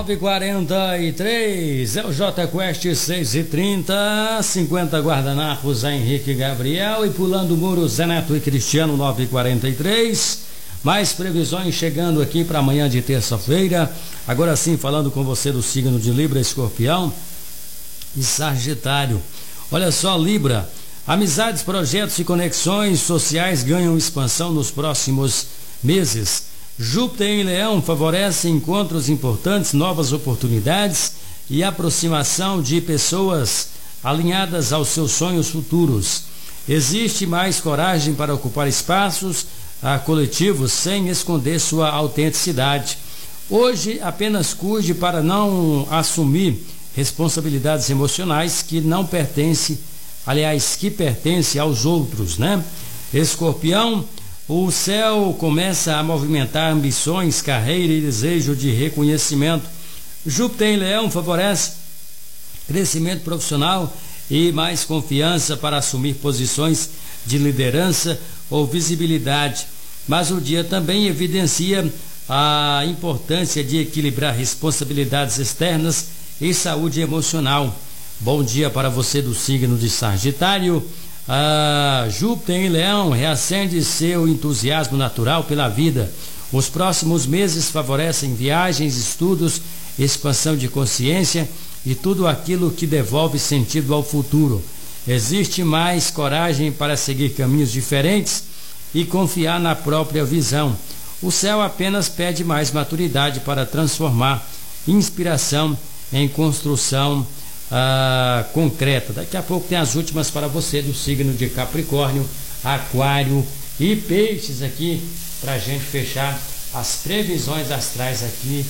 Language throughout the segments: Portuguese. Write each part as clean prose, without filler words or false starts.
9h43, é o J Quest 6h30, 50 guardanapos a Henrique Gabriel e pulando o muro Zé Neto e Cristiano 9h43. Mais previsões chegando aqui para amanhã de terça-feira. Agora sim, falando com você do signo de Libra, Escorpião e Sagitário. Olha só, Libra, amizades, projetos e conexões sociais ganham expansão nos próximos meses. Júpiter em Leão favorece encontros importantes, novas oportunidades e aproximação de pessoas alinhadas aos seus sonhos futuros. Existe mais coragem para ocupar espaços coletivos sem esconder sua autenticidade. Hoje apenas cuide para não assumir responsabilidades emocionais que não pertencem, aliás, que pertencem aos outros, né? Escorpião, o céu começa a movimentar ambições, carreira e desejo de reconhecimento. Júpiter em Leão favorece crescimento profissional e mais confiança para assumir posições de liderança ou visibilidade. Mas o dia também evidencia a importância de equilibrar responsabilidades externas e saúde emocional. Bom dia para você do signo de Sagitário. Júpiter em Leão reacende seu entusiasmo natural pela vida. Os próximos meses favorecem viagens, estudos, expansão de consciência e tudo aquilo que devolve sentido ao futuro. Existe mais coragem para seguir caminhos diferentes e confiar na própria visão. O céu apenas pede mais maturidade para transformar inspiração em construção concreta. Daqui a pouco tem as últimas para você do signo de Capricórnio, Aquário e Peixes aqui, para a gente fechar as previsões astrais aqui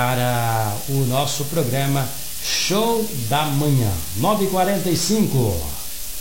para o nosso programa Show da Manhã. 9h45.